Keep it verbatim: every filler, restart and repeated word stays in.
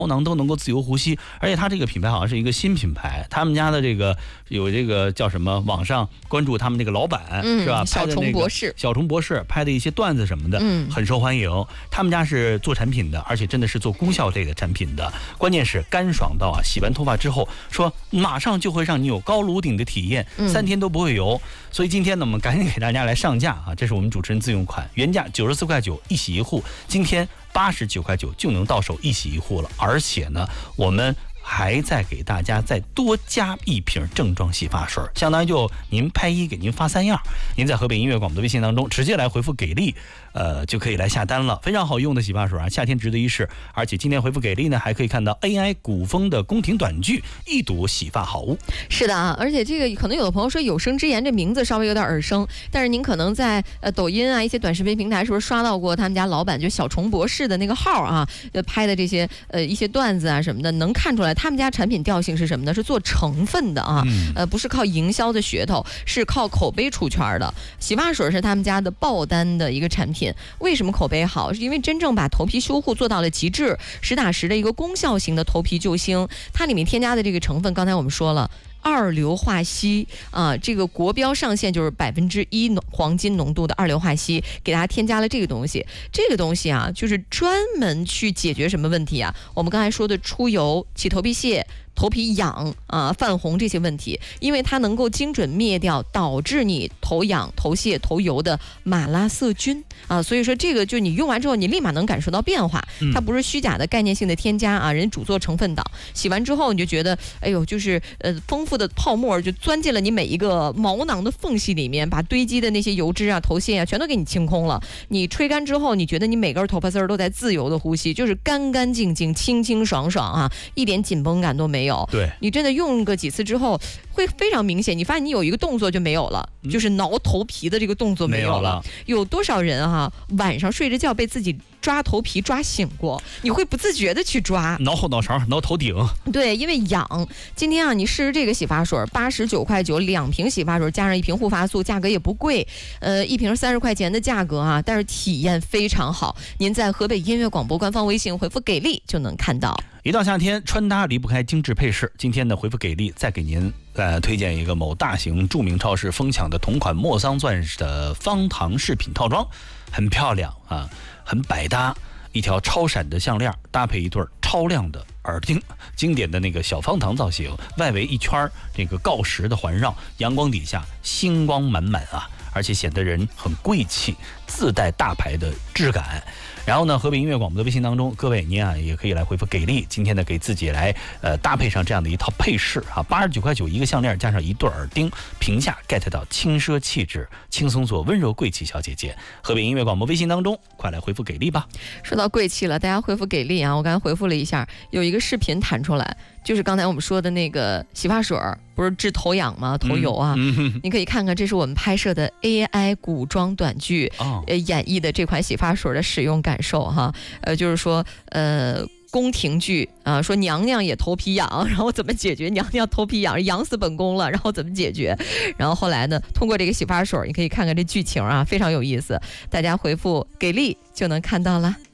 囊都能够自由呼吸。而且它这个品牌好像是一个新品牌，他们家的这个有这个叫什么，网上关注他们这个老板、 嗯、 是吧？ 小虫博士， 小虫博士拍的一些段子什么的， 嗯， 很受欢迎。他们家是做产品的，而且真的是做功效类的产品的，关键是干爽到啊，洗完头发之后说马上就会让你有高颅顶的体验， 嗯、 三天都不会油。所以今天呢，我们赶紧给大家来上架啊！这是我们主持人自用款，原价九十四块九一洗一护，今天八十九块九就能到手一洗一护了。而且呢，我们还在给大家再多加一瓶正装洗发水，相当于就您拍一给您发三样。您在河北音乐广播的微信当中直接来回复给力，呃，就可以来下单了。非常好用的洗发水啊，夏天值得一试。而且今天回复给力呢，还可以看到 A I 古风的宫廷短剧，一睹洗发好物。 是的啊，而且这个可能有的朋友说有生之言这名字稍微有点耳生，但是您可能在呃抖音啊一些短视频平台是不是刷到过他们家老板就小虫博士的那个号啊，呃拍的这些呃一些段子啊什么的，能看出来他们家产品调性是什么呢？是做成分的啊， 嗯、 呃不是靠营销的噱头，是靠口碑出圈的。洗发水是他们家的爆单的一个产品，为什么口碑好？是因为真正把头皮修护做到了极致，实打实的一个功效型的头皮救星。它里面添加的这个成分，刚才我们说了。二硫化硒啊，这个国标上限就是百分之一黄金浓度的二硫化硒，给大家添加了这个东西。这个东西啊，就是专门去解决什么问题啊？我们刚才说的出油、起头皮屑、头皮痒啊、泛红这些问题，因为它能够精准灭掉导致你头痒、头屑、头油的马拉色菌啊，所以说这个就你用完之后，你立马能感受到变化。它不是虚假的概念性的添加啊，人主做成分党，洗完之后你就觉得，哎呦，就是呃丰富的泡沫就钻进了你每一个毛囊的缝隙里面，把堆积的那些油脂啊、头屑啊全都给你清空了。你吹干之后，你觉得你每根头发丝儿都在自由的呼吸，就是干干净净、清清爽爽啊，一点紧绷感都没有。 对， 你真的用个几次之后会非常明显，你发现你有一个动作就没有了，嗯、就是挠头皮的这个动作没有了。 没有了有多少人啊，晚上睡着觉被自己抓头皮抓醒过？你会不自觉的去抓， 挠后脑勺，挠头顶。 对，因为痒。今天啊，你试试这个洗发水，八十九块九两瓶洗发水加上一瓶护发素，价格也不贵，呃，一瓶三十块钱的价格啊，但是体验非常好。您在河北音乐广播官方微信回复给力就能看到。 一到夏天，穿搭离不开精致配饰。今天呢，回复给力，再给您呃推荐一个某大型著名超市疯抢的同款莫桑钻的方糖饰品套装，很漂亮啊，很百搭。一条超闪的项链搭配一对超亮的耳钉，经典的那个小方糖造型，外围一圈这个锆石的环绕，阳光底下星光满满啊，而且显得人很贵气，自带大牌的质感。然后呢，河北音乐广播的微信当中，各位您啊也可以来回复给力，今天呢给自己来呃搭配上这样的一套配饰啊，八十九块九一个项链加上一对耳钉，评价 get 到轻奢气质，轻松做温柔贵气小姐姐。河北音乐广播微信当中，快来回复给力吧。 说到贵气了，大家回复给力啊！我刚才回复了一下，有一个视频弹出来，就是刚才我们说的那个洗发水，不是治头痒吗？头油啊， 嗯嗯、 你可以看看，这是我们拍摄的 A I 古装短剧， 哦、 呃演绎的这款洗发水的使用感受哈。呃，就是说，呃。宫廷剧啊、呃，说娘娘也头皮痒，然后怎么解决？娘娘头皮痒，痒死本宫了，然后怎么解决？然后后来呢，通过这个洗发水，你可以看看这剧情啊，非常有意思。大家回复给力就能看到了。